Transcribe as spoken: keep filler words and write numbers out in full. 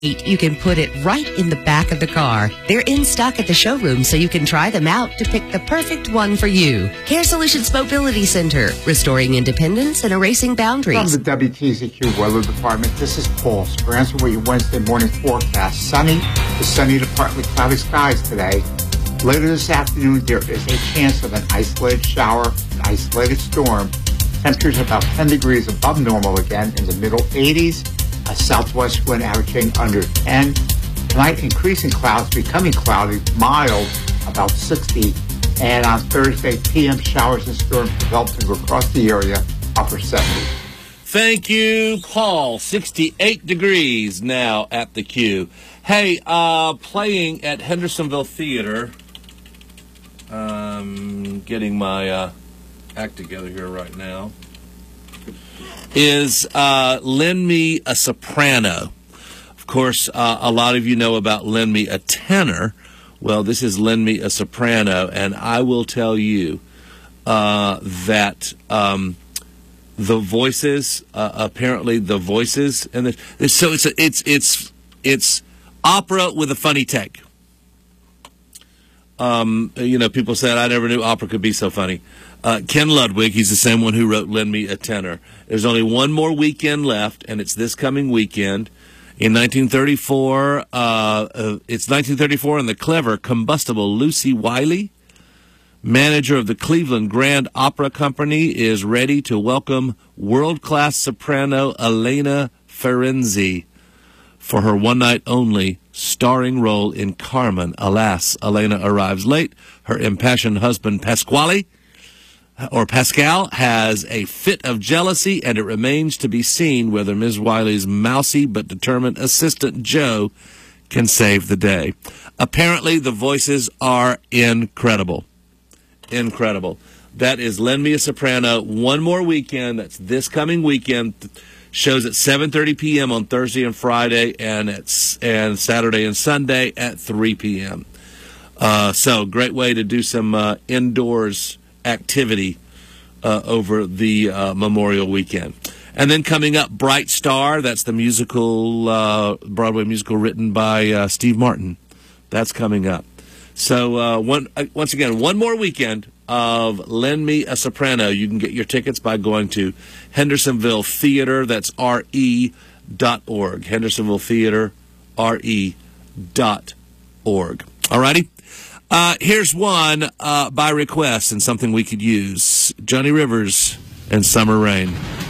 You can put it right in the back of the car. They're in stock at the showroom, so you can try them out to pick the perfect one for you. Care Solutions Mobility Center, restoring independence and erasing boundaries. From the W T Z Q Weather Department, this is Paul Spransford with your Wednesday morning forecast. Sunny to sunny to partly cloudy skies today. Later this afternoon, there is a chance of an isolated shower, an isolated storm. Temperatures about ten degrees above normal again in the middle eighties. A southwest wind averaging under ten. Tonight, increasing clouds, becoming cloudy, mild, about sixty. And on Thursday, P M showers and storms developing across the area, upper seventies. Thank you, Paul. sixty-eight degrees now at the Q. Hey, uh, playing at Hendersonville Theater. Um, getting my uh, act together here right now. Is uh, Lend Me a Soprano. Of course, uh, a lot of you know about Lend Me a Tenor. Well, this is Lend Me a Soprano, and I will tell you uh, that um, the voices, uh, apparently the voices, and the, so it's a, it's it's it's opera with a funny take. Um, you know, people said I never knew opera could be so funny. Uh, Ken Ludwig, he's the same one who wrote Lend Me a Tenor. There's only one more weekend left, and it's this coming weekend. In nineteen thirty-four, uh, uh, it's nineteen thirty-four, and the clever, combustible Lucy Wiley, manager of the Cleveland Grand Opera Company, is ready to welcome world-class soprano Elena Ferenzi for her one-night-only starring role in Carmen. Alas, Elena arrives late. Her impassioned husband, Pasquale, or Pascal, has a fit of jealousy, and it remains to be seen whether Miz Wiley's mousy but determined assistant, Joe, can save the day. Apparently, the voices are incredible. Incredible. That is Lend Me a Soprano. One more weekend. That's this coming weekend. Shows at seven thirty p.m. on Thursday and Friday, and at and Saturday and Sunday at three p.m. Uh, so, great way to do some uh, indoors activity uh, over the uh, Memorial Weekend. And then coming up, Bright Star. That's the musical, uh, Broadway musical written by uh, Steve Martin. That's coming up. So, uh, one uh, once again, one more weekend of Lend Me a Soprano. You can get your tickets by going to Hendersonville Theater. That's R E dot org. Hendersonville Theater, R E dot org. All righty? Uh, here's one uh, by request and something we could use. Johnny Rivers and Summer Rain.